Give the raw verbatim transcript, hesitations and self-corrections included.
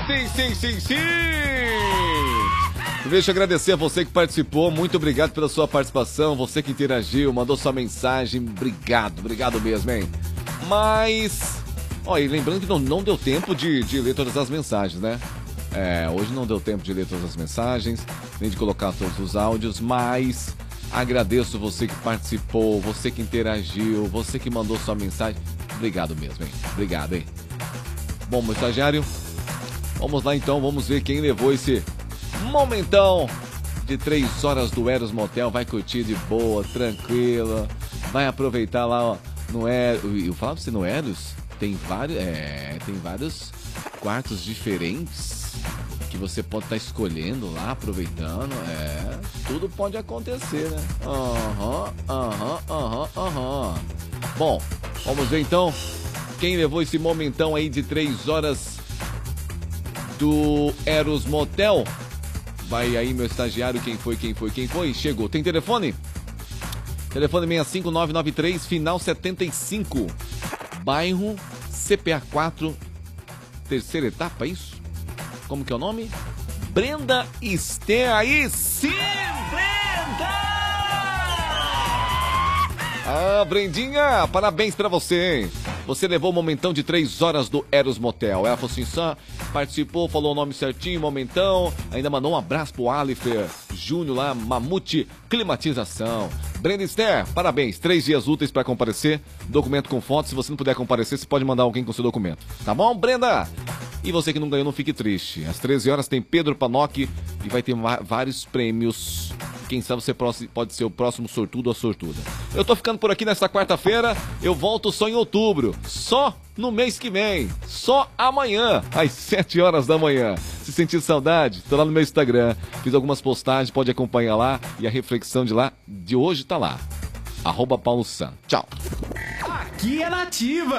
Sim, sim, sim, sim! Deixa eu agradecer a você que participou, muito obrigado pela sua participação, você que interagiu, mandou sua mensagem, obrigado, obrigado mesmo, hein? Mas, ó, e lembrando que não, não deu tempo de, de ler todas as mensagens, né? É, hoje não deu tempo de ler todas as mensagens, nem de colocar todos os áudios, mas agradeço você que participou, você que interagiu, você que mandou sua mensagem, obrigado mesmo, hein? Obrigado, hein? Bom, meu estagiário, vamos lá então, vamos ver quem levou esse momentão de três horas do Eros Motel. Vai curtir de boa, tranquila, vai aproveitar lá ó, no Eros. Eu falo pra você, no Eros tem vários, é, tem vários quartos diferentes que você pode estar tá escolhendo lá, aproveitando. É, tudo pode acontecer, né? Aham, aham, aham, aham. Bom, vamos ver então quem levou esse momentão aí de três horas do Eros Motel. Vai aí, meu estagiário, quem foi, quem foi, quem foi? Chegou. Tem telefone? Telefone seis cinco nove nove três, final setenta e cinco. Bairro C P A quatro, terceira etapa, é isso? Como que é o nome? Brenda Esther. Aí sim, Brenda! Ah, Brendinha, parabéns pra você, hein? Você levou o momentão de três horas do Eros Motel. Ela falou assim, só participou, falou o nome certinho, momentão. Ainda mandou um abraço pro Alifer Júnior lá, Mamute Climatização. Brenda Esther, parabéns. Três dias úteis para comparecer. Documento com foto. Se você não puder comparecer, você pode mandar alguém com seu documento. Tá bom, Brenda? E você que não ganhou, não fique triste. Às treze horas tem Pedro Panoc e vai ter vários prêmios. Quem sabe você pode ser o próximo sortudo ou sortuda. Eu tô ficando por aqui nesta quarta-feira. Eu volto só em outubro. Só no mês que vem. Só amanhã, às sete horas da manhã. Se sentir saudade, tô lá no meu Instagram. Fiz algumas postagens, pode acompanhar lá. E a reflexão de lá, de hoje tá lá. Arroba Paulo San. Tchau. Aqui é Nativa.